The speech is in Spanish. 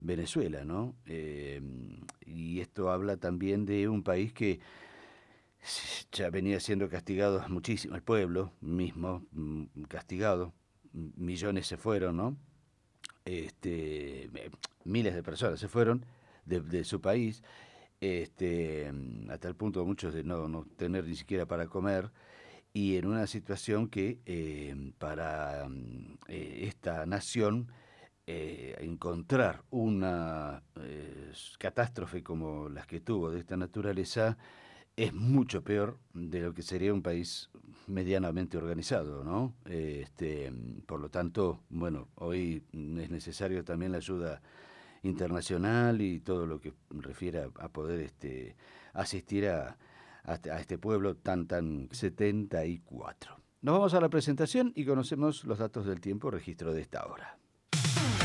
Venezuela, ¿no? Y esto habla también de un país que ya venía siendo castigado muchísimo, el pueblo mismo castigado, millones se fueron, ¿no? Miles de personas se fueron de su país, hasta el punto de muchos de no tener ni siquiera para comer, y en una situación que para esta nación encontrar una catástrofe como las que tuvo de esta naturaleza es mucho peor de lo que sería un país medianamente organizado, ¿no? Por lo tanto, bueno, hoy es necesario también la ayuda internacional y todo lo que refiere a poder asistir a este pueblo tan 74. Nos vamos a la presentación y conocemos los datos del tiempo registro de esta hora.